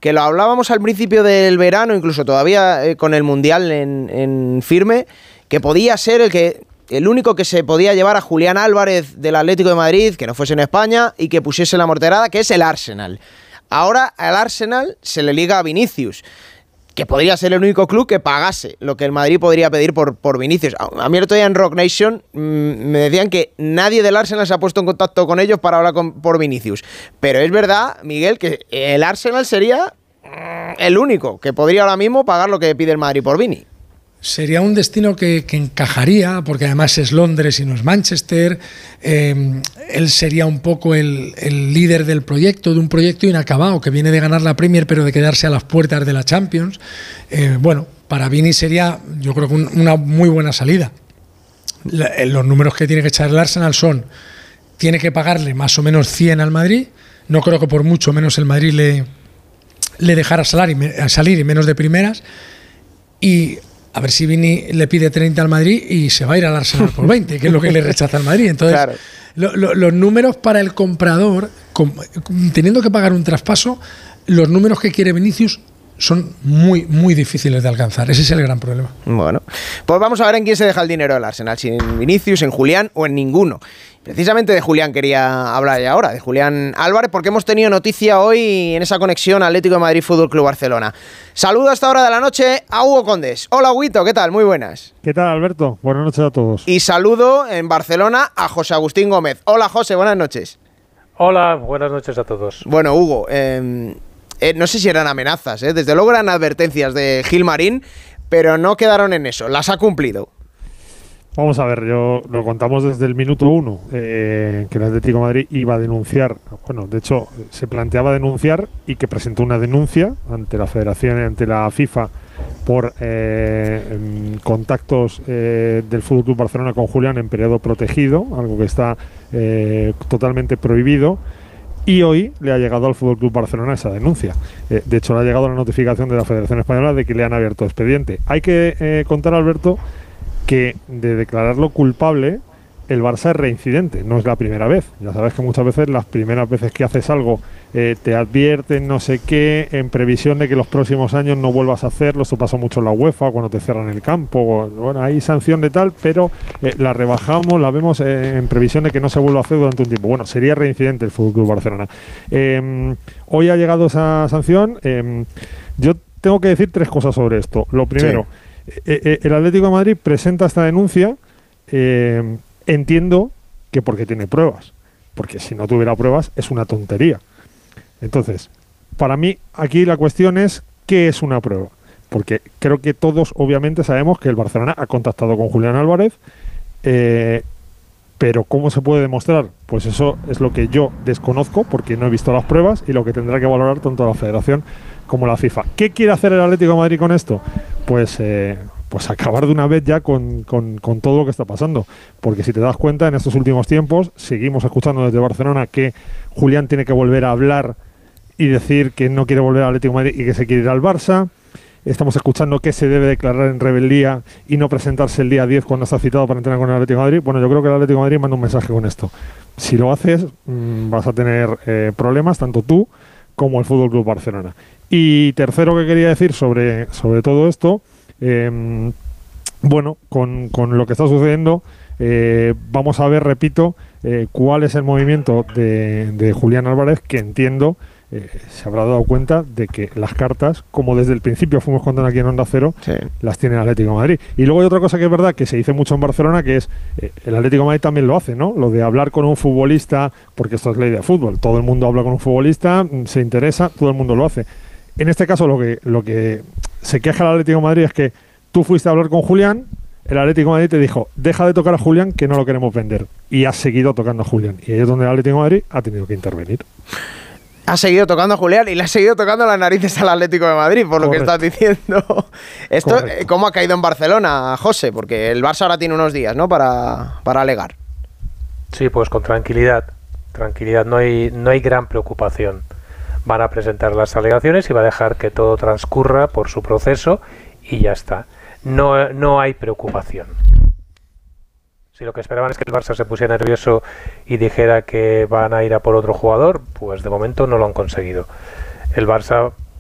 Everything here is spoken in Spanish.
que lo hablábamos al principio del verano, incluso todavía con el Mundial en firme, que podía ser el único que se podía llevar a Julián Álvarez del Atlético de Madrid, que no fuese en España y que pusiese la morterada, que es el Arsenal. Ahora al Arsenal se le liga a Vinicius, que podría ser el único club que pagase lo que el Madrid podría pedir por Vinicius. A mí el otro día en Rock Nation me decían que nadie del Arsenal se ha puesto en contacto con ellos para hablar por Vinicius. Pero es verdad, Miguel, que el Arsenal sería el único que podría ahora mismo pagar lo que pide el Madrid por Vini. Sería un destino que encajaría, porque además es Londres y no es Manchester. Él sería un poco el líder del proyecto, de un proyecto inacabado, que viene de ganar la Premier, pero de quedarse a las puertas de la Champions. Bueno, para Vini sería, yo creo que una muy buena salida. Los números que tiene que echar el Arsenal tiene que pagarle más o menos 100 al Madrid. No creo que por mucho menos el Madrid le dejara salir y menos de primeras. Y a ver si Vini le pide 30 al Madrid y se va a ir al Arsenal por 20, que es lo que le rechaza al Madrid. Entonces, claro, los números para el comprador, teniendo que pagar un traspaso, los números que quiere Vinicius son muy, muy difíciles de alcanzar. Ese es el gran problema. Bueno, pues vamos a ver en quién se deja el dinero el Arsenal, si en Vinicius, en Julián o en ninguno. Precisamente de Julián quería hablar ya ahora, de Julián Álvarez, porque hemos tenido noticia hoy en esa conexión Atlético de Madrid Fútbol Club Barcelona. Saludo a esta hora de la noche a Hugo Condés. Hola, Huguito, ¿qué tal? Muy buenas. ¿Qué tal, Alberto? Buenas noches a todos. Y saludo en Barcelona a José Agustín Gómez. Hola, José, buenas noches. Hola, buenas noches a todos. Bueno, Hugo, no sé si eran amenazas, desde luego eran advertencias de Gilmarín, pero no quedaron en eso, las ha cumplido. Vamos a ver, lo contamos desde el minuto 1, que el Atlético de Madrid iba a denunciar, bueno, de hecho se planteaba denunciar y que presentó una denuncia ante la Federación y ante la FIFA por contactos del Fútbol Club Barcelona con Julián en periodo protegido, algo que está totalmente prohibido. Y hoy le ha llegado al Fútbol Club Barcelona esa denuncia. De hecho, le ha llegado la notificación de la Federación Española de que le han abierto expediente. Hay que contar, Alberto, que de declararlo culpable, el Barça es reincidente, no es la primera vez. Ya sabes que muchas veces, las primeras veces que haces algo, te advierten no sé qué, en previsión de que los próximos años no vuelvas a hacerlo. Esto pasó mucho en la UEFA, cuando te cierran el campo. Bueno, hay sanción de tal, pero la rebajamos, la vemos en previsión de que no se vuelva a hacer durante un tiempo. Bueno, sería reincidente el FC Barcelona. Hoy ha llegado esa sanción. Yo tengo que decir 3 cosas sobre esto. Lo primero, el Atlético de Madrid presenta esta denuncia, entiendo que porque tiene pruebas, porque si no tuviera pruebas es una tontería. Entonces, para mí aquí la cuestión es ¿qué es una prueba? Porque creo que todos obviamente sabemos que el Barcelona ha contactado con Julián Álvarez, pero ¿cómo se puede demostrar? Pues eso es lo que yo desconozco, porque no he visto las pruebas, y lo que tendrá que valorar tanto la Federación como la FIFA. ¿Qué quiere hacer el Atlético de Madrid con esto? Pues acabar de una vez ya con todo lo que está pasando. Porque si te das cuenta, en estos últimos tiempos seguimos escuchando desde Barcelona que Julián tiene que volver a hablar y decir que no quiere volver al Atlético de Madrid y que se quiere ir al Barça. Estamos escuchando que se debe declarar en rebeldía y no presentarse el día 10 cuando está citado para entrenar con el Atlético de Madrid. Bueno, yo creo que el Atlético de Madrid manda un mensaje con esto. Si lo haces, vas a tener problemas, tanto tú como el Fútbol Club Barcelona. Y tercero que quería decir sobre todo esto, bueno, con lo que está sucediendo, vamos a ver, repito, cuál es el movimiento de Julián Álvarez, que entiendo se habrá dado cuenta de que las cartas, como desde el principio fuimos contando aquí en Onda Cero, las tiene el Atlético de Madrid. Y luego hay otra cosa que es verdad, que se dice mucho en Barcelona, que es el Atlético de Madrid también lo hace, ¿no? Lo de hablar con un futbolista, porque esto es ley de fútbol, todo el mundo habla con un futbolista, se interesa, todo el mundo lo hace. En este caso lo que se queja el Atlético de Madrid es que tú fuiste a hablar con Julián, el Atlético de Madrid te dijo, deja de tocar a Julián, que no lo queremos vender. Y has seguido tocando a Julián. Y ahí es donde el Atlético de Madrid ha tenido que intervenir. Ha seguido tocando a Julián y le ha seguido tocando las narices al Atlético de Madrid, por lo que estás diciendo. Esto, ¿cómo ha caído en Barcelona, José? Porque el Barça ahora tiene unos días, ¿no?, para alegar. Sí, pues con tranquilidad. Tranquilidad, no hay gran preocupación. Van a presentar las alegaciones y va a dejar que todo transcurra por su proceso y ya está. No hay preocupación. Si lo que esperaban es que el Barça se pusiera nervioso y dijera que van a ir a por otro jugador, pues de momento no lo han conseguido. El Barça